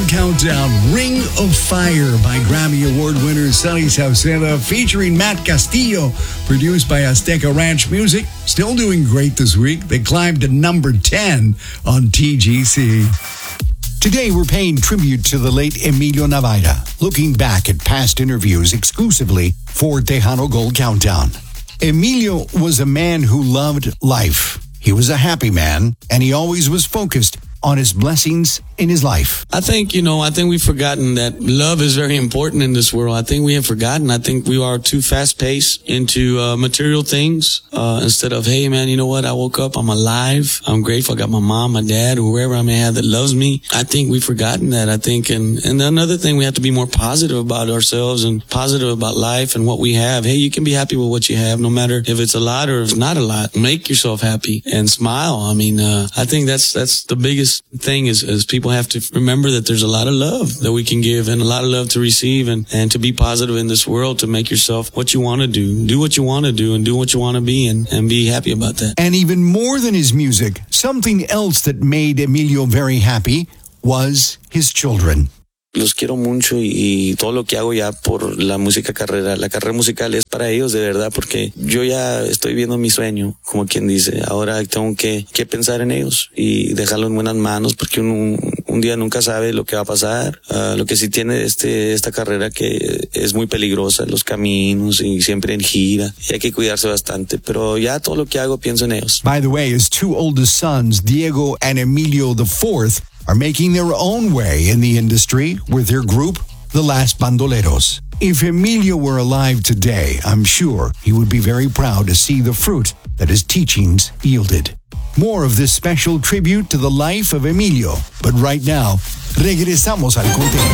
Countdown, Ring of Fire by Grammy Award winner Sonny Sauceda featuring Matt Castillo, produced by Azteca Ranch Music. Still doing great this week. They climbed to number 10 on TGC. Today, we're paying tribute to the late Emilio Navaira, looking back at past interviews exclusively for Tejano Gold Countdown. Emilio was a man who loved life. He was a happy man, and he always was focused on his blessings in his life. I think we've forgotten that love is very important in this world. I think we have forgotten. I think we are too fast-paced into material things instead of, hey, man, you know what? I woke up. I'm alive. I'm grateful. I got my mom, my dad, whoever I may have that loves me. I think we've forgotten that. I think, and another thing, we have to be more positive about ourselves and positive about life and what we have. Hey, you can be happy with what you have, no matter if it's a lot or if it's not a lot. Make yourself happy and smile. I mean, I think that's the biggest thing is people have to remember that there's a lot of love that we can give and a lot of love to receive and to be positive in this world, to make yourself what you want to do what you want to do and do what you want to be and be happy about that. And even more than his music, something else that made Emilio very happy was his children. Los quiero mucho y todo lo que hago ya por la carrera musical es para ellos de verdad, porque yo ya estoy viendo mi sueño, como quien dice. Ahora tengo que pensar en ellos y dejarlo en buenas manos, porque un día nunca sabe lo que va a pasar. Lo que sí tiene esta carrera que es muy peligrosa, los caminos y siempre en gira, y hay que cuidarse bastante, pero ya todo lo que hago pienso en ellos. By the way, his two oldest sons, Diego and Emilio IV, are making their own way in the industry with their group, The Last Bandoleros. If Emilio were alive today, I'm sure he would be very proud to see the fruit that his teachings yielded. More of this special tribute to the life of Emilio. But right now, regresamos al contenido.